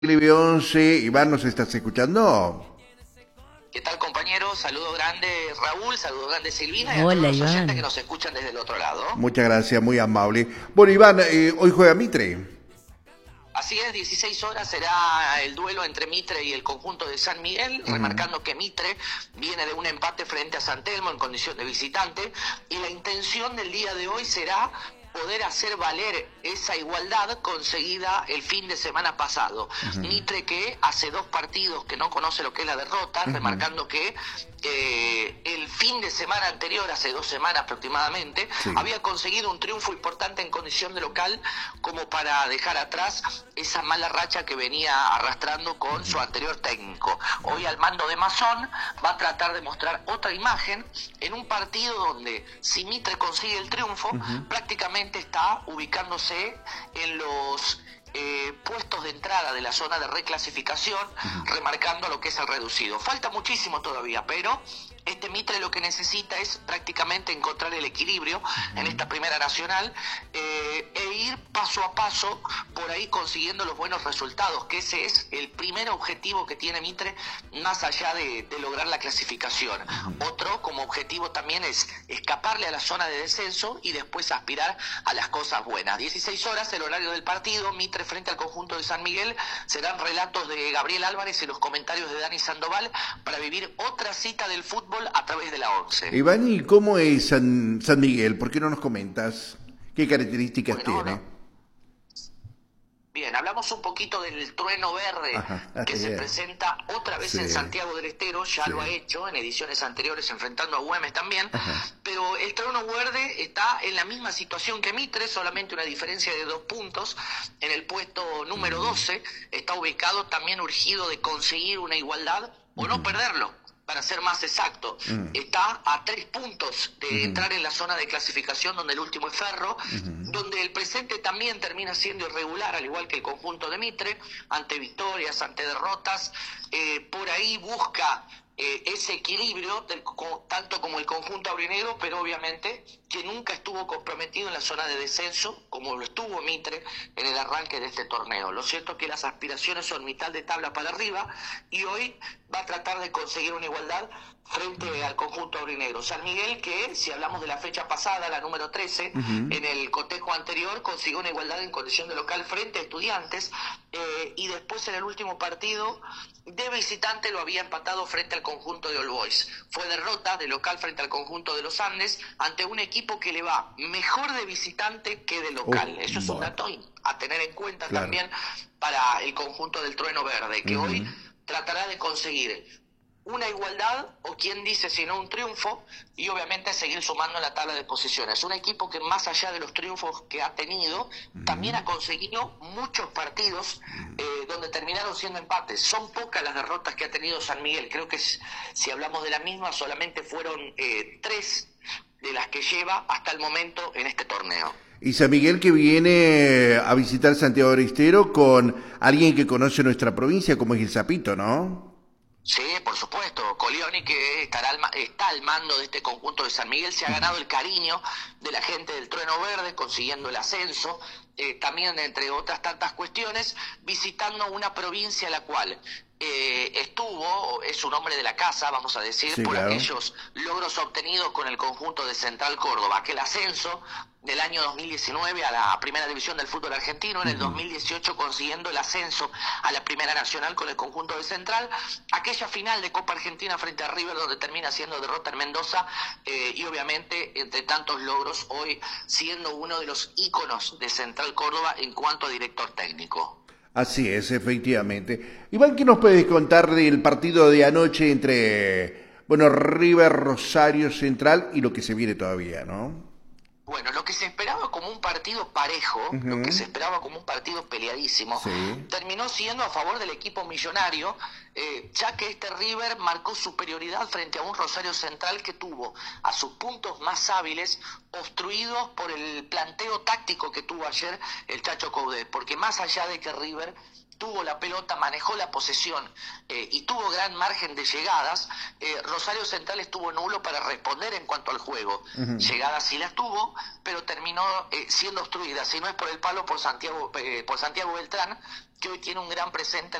Once, Iván, ¿nos estás escuchando? ¿Qué tal, compañero? Saludo grande, Raúl, saludo grande, Silvina, y a todos Hola, los oyentes que Iván. nos escuchan desde el otro lado. Muchas gracias, muy amable. Bueno, Iván, hoy juega Mitre. Así es, 16 horas será el duelo entre Mitre y el conjunto de San Miguel, remarcando que Mitre viene de un empate frente a San Telmo en condición de visitante, y la intención del día de hoy será poder hacer valer esa igualdad conseguida el fin de semana pasado. Mitre, que hace 2 partidos que no conoce lo que es la derrota, remarcando que el fin de semana anterior, hace 2 semanas aproximadamente, Sí. había conseguido un triunfo importante en condición de local como para dejar atrás esa mala racha que venía arrastrando con su anterior técnico. Hoy, al mando de Masón, va a tratar de mostrar otra imagen en un partido donde, si Mitre consigue el triunfo, prácticamente está ubicándose en los puestos de entrada de la zona de reclasificación, remarcando lo que es el reducido. Falta muchísimo todavía, pero este Mitre lo que necesita es prácticamente encontrar el equilibrio en esta primera nacional, e ir paso a paso por ahí consiguiendo los buenos resultados, que ese es el primer objetivo que tiene Mitre, más allá de lograr la clasificación. Otro como objetivo también es escaparle a la zona de descenso y después aspirar a las cosas buenas. 16 horas el horario del partido, Mitre frente al conjunto de San Miguel. Serán relatos de Gabriel Álvarez y los comentarios de Dani Sandoval para vivir otra cita del fútbol a través de la 11. Iván, ¿y cómo es San Miguel? ¿Por qué no nos comentas? ¿Qué características Bueno, tiene? no. Bien, hablamos un poquito del trueno verde Ajá, que se bien. presenta otra vez Sí, en Santiago del Estero. Ya sí. lo ha hecho en ediciones anteriores enfrentando a Güemes también, Ajá. pero el trueno verde está en la misma situación que Mitre, solamente una diferencia de 2 puntos. En el puesto número 12 está ubicado, también urgido de conseguir una igualdad o no perderlo, para ser más exacto. Está a 3 puntos de entrar en la zona de clasificación, donde el último es Ferro, donde el presente también termina siendo irregular, al igual que el conjunto de Mitre, ante victorias, ante derrotas. Por ahí busca ese equilibrio, tanto como el conjunto aurinegro, pero obviamente que nunca estuvo comprometido en la zona de descenso, como lo estuvo Mitre en el arranque de este torneo. Lo cierto es que las aspiraciones son mitad de tabla para arriba, y hoy va a tratar de conseguir una igualdad frente al conjunto aurinegro. San Miguel, que si hablamos de la fecha pasada, la número 13, en el cotejo anterior consiguió una igualdad en condición de local frente a Estudiantes, y después en el último partido de visitante lo había empatado frente al conjunto de All Boys. Fue derrota de local frente al conjunto de los Andes, ante un equipo que le va mejor de visitante que de local. Eso es un Bueno, dato a tener en cuenta claro. también para el conjunto del Trueno Verde, que hoy tratará de conseguir una igualdad, o quien dice si no un triunfo, y obviamente seguir sumando en la tabla de posiciones. Un equipo que, más allá de los triunfos que ha tenido, también ha conseguido muchos partidos donde terminaron siendo empates. Son pocas las derrotas que ha tenido San Miguel. Creo que si hablamos de la misma, solamente fueron 3 de las que lleva hasta el momento en este torneo. Y San Miguel, que viene a visitar Santiago del Estero con alguien que conoce nuestra provincia, como es el Zapito, ¿no? Sí, por supuesto. Colioni, que está al mando de este conjunto de San Miguel, se ha ganado el cariño de la gente del Trueno Verde, consiguiendo el ascenso, también entre otras tantas cuestiones, visitando una provincia a la cual es un hombre de la casa, vamos a decir, Sí, por claro. aquellos logros obtenidos con el conjunto de Central Córdoba, aquel ascenso del año 2019 a la primera división del fútbol argentino, en el 2018 consiguiendo el ascenso a la primera nacional con el conjunto de Central, aquella final de Copa Argentina frente a River, donde termina siendo derrota en Mendoza, y obviamente entre tantos logros hoy siendo uno de los íconos de Central Córdoba en cuanto a director técnico. Así es, efectivamente. Iván, ¿qué nos puedes contar del partido de anoche entre, bueno, River, Rosario Central y lo que se viene todavía, ¿no? Bueno, lo que se esperaba como un partido parejo, lo que se esperaba como un partido peleadísimo, Sí. terminó siendo a favor del equipo millonario, ya que este River marcó superioridad frente a un Rosario Central que tuvo a sus puntos más hábiles obstruidos por el planteo táctico que tuvo ayer el Chacho Coudet, porque más allá de que River tuvo la pelota, manejó la posesión y tuvo gran margen de llegadas, Rosario Central estuvo nulo para responder en cuanto al juego. Llegadas sí las tuvo, pero terminó siendo obstruida, si no es por el palo, por Santiago Beltrán, que hoy tiene un gran presente